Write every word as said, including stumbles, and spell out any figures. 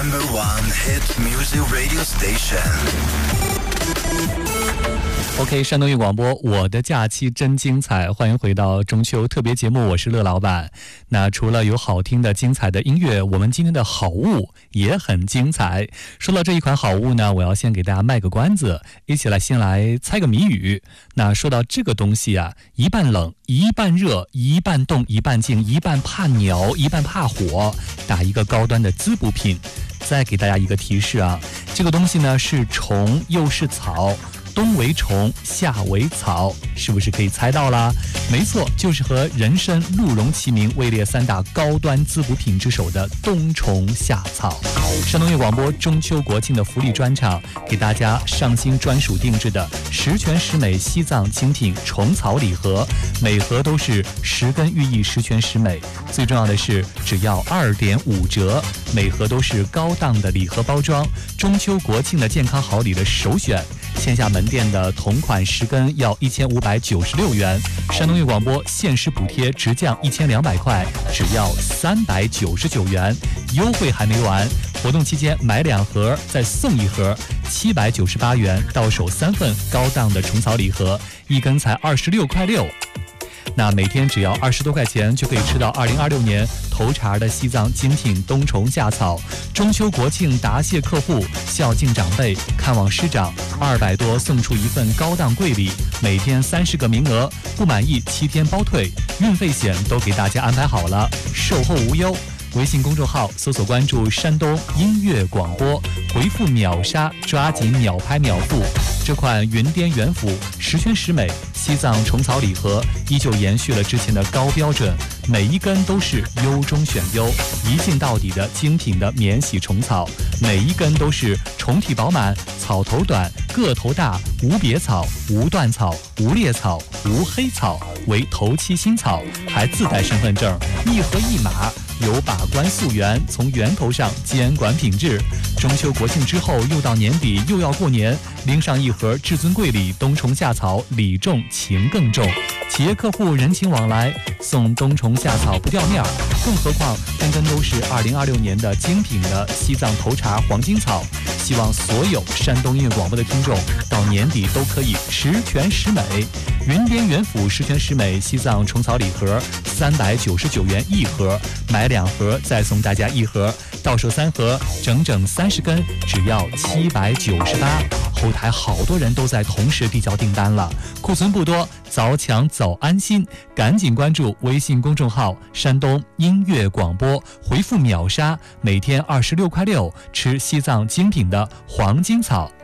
Number one hit music radio station。OK， 山东音乐广播，我的假期真精彩，欢迎回到中秋特别节目，我是乐老板。那除了有好听的精彩的音乐，我们今天的好物也很精彩。说到这一款好物呢，我要先给大家卖个关子，一起来先来猜个谜语。那说到这个东西啊，一半冷，一半热，一半冻，一半静，一半怕鸟，一半怕火，打一个高端的滋补品。再给大家一个提示啊，这个东西呢是虫又是草，冬为虫，夏为草，是不是可以猜到啦？没错，就是和人参、鹿茸齐名，位列三大高端滋补品之首的冬虫夏草。山东乐广播中秋国庆的福利专场，给大家上新专属定制的十全十美西藏精品虫草礼盒，每盒都是十根寓意十全十美，最重要的是只要二点五折，每盒都是高档的礼盒包装，中秋国庆的健康好礼的首选。线下门店的同款十根要一千五百九十六元，山东乐广播限时补贴直降一千两百块，只要三百九十九元，优惠还没完，活动期间买两盒再送一盒，七百九十八元到手三份高档的虫草礼盒，一根才二十六块六。那每天只要二十多块钱就可以吃到二零二六年头茬的西藏精品冬虫夏草。中秋国庆答谢客户，孝敬长辈，看望师长，二百多送出一份高档贵礼，每天三十个名额，不满意七天包退，运费险都给大家安排好了，售后无忧。微信公众号搜索关注山东音乐广播，回复秒杀抓紧秒拍秒付。这款云滇元府十全十美西藏虫草礼盒依旧延续了之前的高标准，每一根都是优中选优，一镜到底的精品的免洗虫草，每一根都是虫体饱满，草头短，个头大，无别草，无断草，无裂草，无黑草，为头七新草，还自带身份证，一盒一码，有把关溯源，从源头上监管品质。中秋国庆之后又到年底，又要过年，拎上一盒至尊贵礼冬虫夏草，礼重情更重，企业客户人情往来，送冬虫夏草不掉面儿，更何况根根都是二零二六年的精品的西藏头茬黄金草。希望所有山东音乐广播的听众到年底都可以十全十美。云滇元府十全十美西藏虫草礼盒三百九十九元一盒，买两盒再送大家一盒，到手三盒整整三十根，只要七百九十八。后台好多人都在同时递交订单了，库存不多，早抢早安心，赶紧关注微信公众号山东音乐广播，回复秒杀，每天二十六块六，吃西藏精品的黄金草。